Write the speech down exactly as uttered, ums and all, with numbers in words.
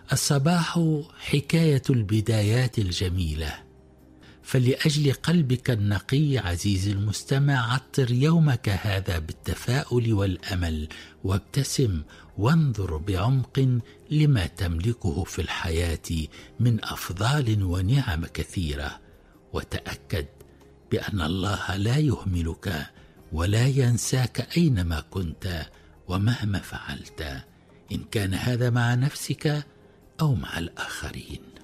الصباح حكاية البدايات الجميلة، فلأجل قلبك النقي عزيزي المستمع عطر يومك هذا بالتفاؤل والأمل، وابتسم وانظر بعمق لما تملكه في الحياة من أفضال ونعم كثيرة، وتأكد بأن الله لا يهملك ولا ينساك أينما كنت ومهما فعلت، إن كان هذا مع نفسك أو مع الآخرين.